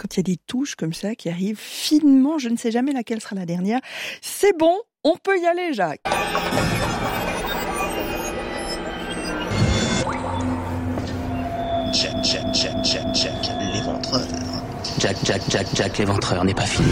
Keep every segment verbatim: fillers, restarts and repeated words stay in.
quand il y a des touches comme ça qui arrivent finement, je ne sais jamais laquelle sera la dernière. C'est bon, on peut y aller, Jacques. Jack, Jack, Jack, Jack, Jack, l'éventreur. Jack, Jack, Jack, Jack, l'éventreur n'est pas fini.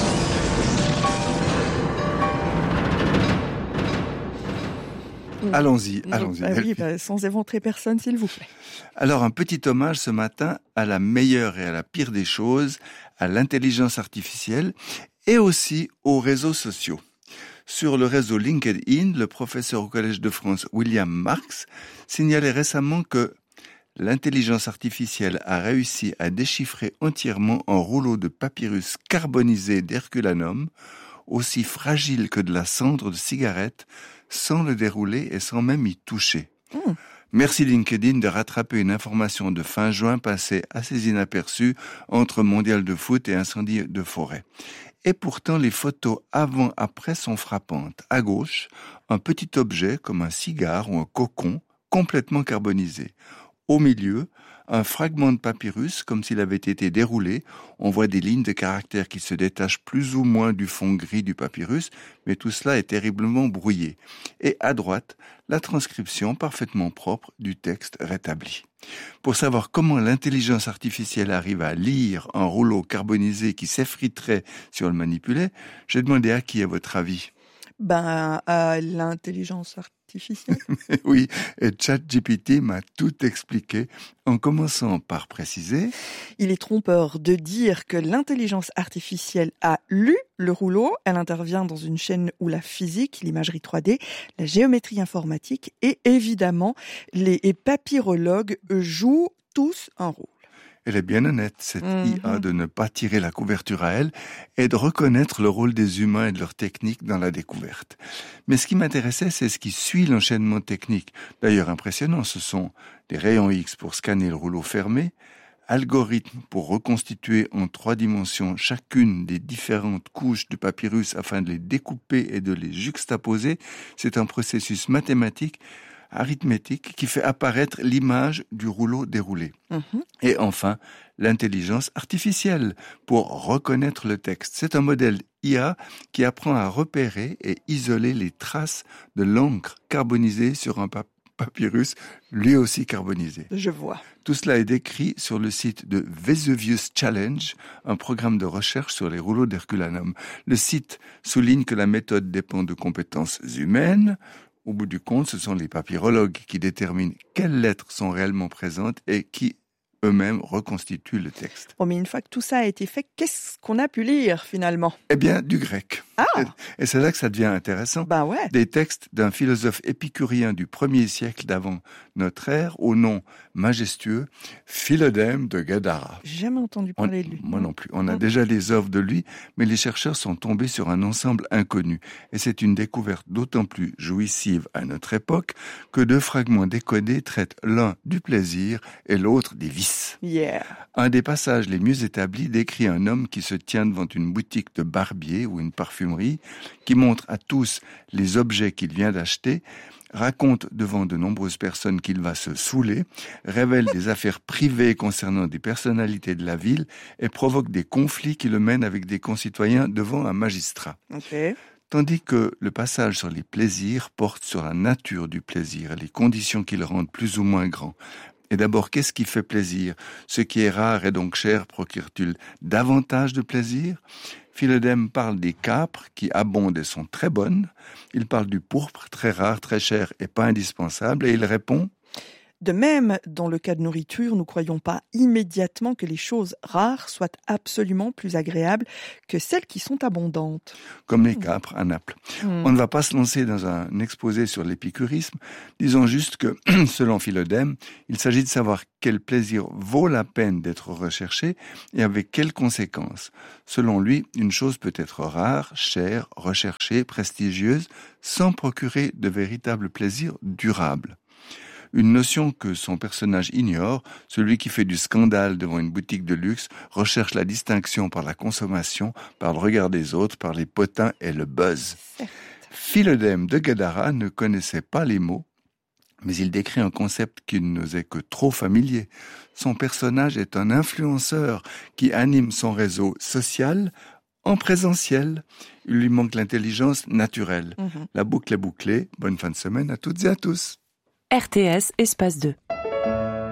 Allons-y, allons-y. Ah oui, bah, sans éventrer personne, s'il vous plaît. Alors, un petit hommage ce matin à la meilleure et à la pire des choses, à l'intelligence artificielle et aussi aux réseaux sociaux. Sur le réseau LinkedIn, le professeur au Collège de France, William Marx, signalait récemment que l'intelligence artificielle a réussi à déchiffrer entièrement un rouleau de papyrus carbonisé d'Herculanum, aussi fragile que de la cendre de cigarette, sans le dérouler et sans même y toucher. Mmh. Merci LinkedIn de rattraper une information de fin juin passée assez inaperçue entre mondial de foot et incendie de forêt. Et pourtant, les photos avant-après sont frappantes. À gauche, un petit objet comme un cigare ou un cocon complètement carbonisé. Au milieu, un fragment de papyrus, comme s'il avait été déroulé. On voit des lignes de caractères qui se détachent plus ou moins du fond gris du papyrus, mais tout cela est terriblement brouillé. Et à droite, la transcription parfaitement propre du texte rétabli. Pour savoir comment l'intelligence artificielle arrive à lire un rouleau carbonisé qui s'effriterait si on le manipulait, j'ai demandé à qui, à votre avis ? Ben, à l'intelligence artificielle. Oui, et ChatGPT m'a tout expliqué en commençant par préciser. Il est trompeur de dire que l'intelligence artificielle a lu le rouleau. Elle intervient dans une chaîne où la physique, l'imagerie trois D, la géométrie informatique et évidemment les papyrologues jouent tous un rôle. Elle est bien honnête, cette mmh. I A, de ne pas tirer la couverture à elle et de reconnaître le rôle des humains et de leur technique dans la découverte. Mais ce qui m'intéressait, c'est ce qui suit l'enchaînement technique. D'ailleurs impressionnant, ce sont des rayons X pour scanner le rouleau fermé, algorithmes pour reconstituer en trois dimensions chacune des différentes couches de papyrus afin de les découper et de les juxtaposer. C'est un processus mathématique arithmétique qui fait apparaître l'image du rouleau déroulé. Mmh. Et enfin, l'intelligence artificielle pour reconnaître le texte. C'est un modèle I A qui apprend à repérer et isoler les traces de l'encre carbonisée sur un papier. Papyrus, lui aussi carbonisé. Je vois. Tout cela est décrit sur le site de Vesuvius Challenge, un programme de recherche sur les rouleaux d'Herculanum. Le site souligne que la méthode dépend de compétences humaines. Au bout du compte, ce sont les papyrologues qui déterminent quelles lettres sont réellement présentes et qui eux-mêmes reconstituent le texte. Bon, mais une fois que tout ça a été fait, qu'est-ce qu'on a pu lire finalement ? Eh bien, du grec. Ah. Et c'est là que ça devient intéressant. Ben ouais. Des textes d'un philosophe épicurien du premier siècle d'avant notre ère, au nom majestueux, Philodème de Gadara. J'ai jamais entendu parler On, de lui. Moi non plus. On a mmh. déjà des œuvres de lui, mais les chercheurs sont tombés sur un ensemble inconnu. Et c'est une découverte d'autant plus jouissive à notre époque que deux fragments décodés traitent l'un du plaisir et l'autre des vices. Yeah. Un des passages les mieux établis décrit un homme qui se tient devant une boutique de barbier ou une parfumerie, qui montre à tous les objets qu'il vient d'acheter, raconte devant de nombreuses personnes qu'il va se saouler, révèle des affaires privées concernant des personnalités de la ville et provoque des conflits qui le mènent avec des concitoyens devant un magistrat. Okay. Tandis que le passage sur les plaisirs porte sur la nature du plaisir et les conditions qui le rendent plus ou moins grand. Et d'abord, qu'est-ce qui fait plaisir ? Ce qui est rare et donc cher procure-t-il davantage de plaisir ? Philodème parle des câpres qui abondent et sont très bonnes. Il parle du pourpre, très rare, très cher et pas indispensable. Et il répond... De même, dans le cas de nourriture, nous ne croyons pas immédiatement que les choses rares soient absolument plus agréables que celles qui sont abondantes. Comme les câpres à Naples. Mmh. On ne va pas se lancer dans un exposé sur l'épicurisme. Disons juste que, selon Philodème, il s'agit de savoir quel plaisir vaut la peine d'être recherché et avec quelles conséquences. Selon lui, une chose peut être rare, chère, recherchée, prestigieuse, sans procurer de véritable plaisir durable. Une notion que son personnage ignore, celui qui fait du scandale devant une boutique de luxe, recherche la distinction par la consommation, par le regard des autres, par les potins et le buzz. Philodème de Gadara ne connaissait pas les mots, Mais il décrit un concept qui ne nous est que trop familier. Son personnage est un influenceur qui anime son réseau social en présentiel. Il lui manque l'intelligence naturelle. Mmh. La boucle est bouclée. Bonne fin de semaine à toutes et à tous. R T S Espace deux.